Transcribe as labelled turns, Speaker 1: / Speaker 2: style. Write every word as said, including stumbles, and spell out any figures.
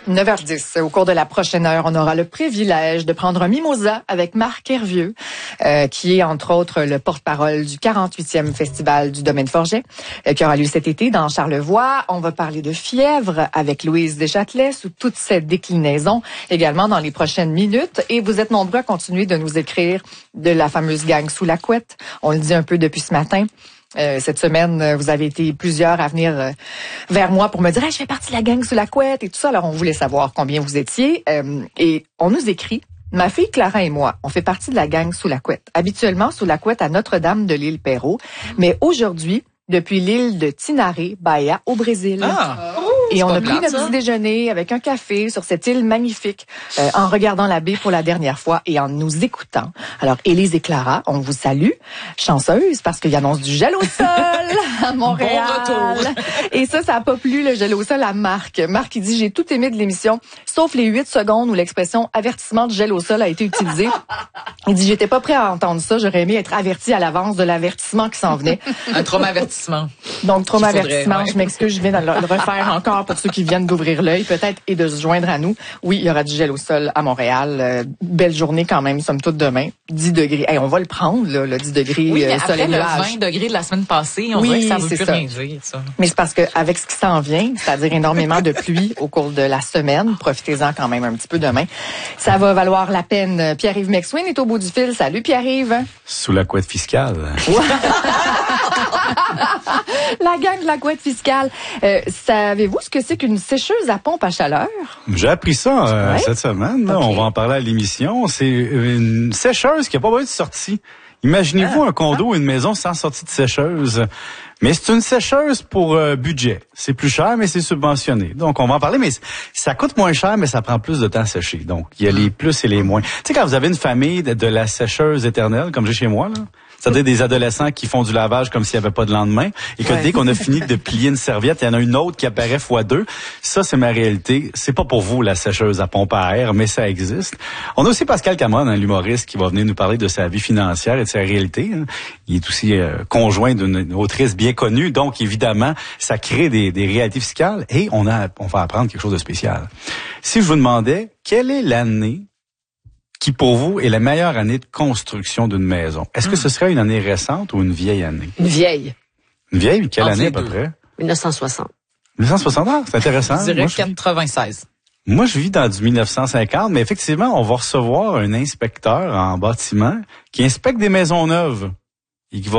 Speaker 1: neuf heures dix. Au cours de la prochaine heure, on aura le privilège de prendre un mimosa avec Marc Hervieux, euh, qui est entre autres le porte-parole du quarante-huitième Festival du Domaine Forget, euh, qui aura lieu cet été dans Charlevoix. On va parler de fièvre avec Louise Deschâtelet sous toute cette déclinaison également dans les prochaines minutes. Et vous êtes nombreux à continuer de nous écrire de la fameuse gang sous la couette. On le dit un peu depuis ce matin. Euh, cette semaine, vous avez été plusieurs à venir euh, vers moi pour me dire hey, « je fais partie de la gang sous la couette » et tout ça. Alors, on voulait savoir combien vous étiez. Euh, et on nous écrit, ma fille Clara et moi, on fait partie de la gang sous la couette. Habituellement, sous la couette à Notre-Dame de l'île Perrot. Mais aujourd'hui, depuis l'île de Tinaré, Bahia, au Brésil.
Speaker 2: Ah.
Speaker 1: Et on a
Speaker 2: pris
Speaker 1: pris notre petit déjeuner avec un café sur cette île magnifique euh, en regardant la baie pour la dernière fois et en nous écoutant. Alors, Élise et Clara, on vous salue. Chanceuse parce qu'il annonce du gel au sol à Montréal.
Speaker 2: Bon retour.
Speaker 1: Et ça, ça n'a pas plu le gel au sol à Marc. Marc, il dit, j'ai tout aimé de l'émission, sauf les huit secondes où l'expression avertissement de gel au sol a été utilisée. Il dit, j'étais pas prêt à entendre ça. J'aurais aimé être averti à l'avance de l'avertissement qui s'en venait.
Speaker 2: Un trauma-avertissement.
Speaker 1: Donc, trauma-avertissement,
Speaker 2: ouais.
Speaker 1: je m'excuse, je viens de le refaire encore pour ceux qui viennent d'ouvrir l'œil, peut-être, et de se joindre à nous. Oui, il y aura du gel au sol à Montréal. Euh, belle journée quand même, somme toute demain. dix degrés. Hey, on va le prendre, là, le dix degrés
Speaker 2: Oui, mais
Speaker 1: euh,
Speaker 2: après
Speaker 1: soleil
Speaker 2: le
Speaker 1: nuage.
Speaker 2: vingt degrés de la semaine passée, on
Speaker 1: Oui,
Speaker 2: dirait que ça ne veut
Speaker 1: c'est
Speaker 2: plus
Speaker 1: ça.
Speaker 2: rien dire, ça.
Speaker 1: Mais c'est parce que avec ce qui s'en vient, c'est-à-dire énormément de pluie au cours de la semaine, profitez-en quand même un petit peu demain. Ça va valoir la peine. Pierre-Yves McSween est au bout du fil. Salut Pierre-Yves.
Speaker 3: Sous la couette fiscale.
Speaker 1: La gang de la couette fiscale. Euh, savez-vous ce que c'est qu'une sécheuse à pompe à chaleur?
Speaker 3: J'ai appris ça euh,
Speaker 1: Ouais.
Speaker 3: cette semaine. Là,
Speaker 1: Okay.
Speaker 3: On va en parler à l'émission. C'est une sécheuse qui n'a pas besoin de sortie. Imaginez-vous
Speaker 1: Ah.
Speaker 3: un condo ou une maison sans sortie de sécheuse. Mais c'est une sécheuse pour euh, budget. C'est plus cher, mais c'est subventionné. Donc, on va en parler, mais ça coûte moins cher, mais ça prend plus de temps à sécher. Donc, il y a les plus et les moins. Tu sais, quand vous avez une famille de, de la sécheuse éternelle, comme j'ai chez moi, là, c'est-à-dire des adolescents qui font du lavage comme s'il n'y avait pas de lendemain, et que
Speaker 1: Ouais.
Speaker 3: dès qu'on a fini de plier une serviette, il y en a une autre qui apparaît fois deux. Ça, c'est ma réalité. C'est pas pour vous, la sécheuse à pompe à air, mais ça existe. On a aussi Pascal Cameron, hein, l'humoriste, qui va venir nous parler de sa vie financière et de sa réalité. Hein. Il est aussi euh, conjoint d'une autrice bien connue, donc évidemment, ça crée des, des réalités fiscales, et on, a, on va apprendre quelque chose de spécial. Si je vous demandais, quelle est l'année qui, pour vous, est la meilleure année de construction d'une maison? Est-ce que ce serait une année récente ou une vieille année?
Speaker 4: Une vieille.
Speaker 3: Une vieille? Quelle
Speaker 2: Entre
Speaker 3: année
Speaker 2: les
Speaker 3: à peu
Speaker 2: deux.
Speaker 3: près?
Speaker 4: mille neuf cent soixante.
Speaker 3: mille neuf cent soixante, ah, c'est intéressant.
Speaker 2: Je dirais
Speaker 3: Moi, je,
Speaker 2: quatre-vingt-seize.
Speaker 3: moi, je vis dans du mille neuf cent cinquante, mais effectivement, on va recevoir un inspecteur en bâtiment qui inspecte des maisons neuves et qui va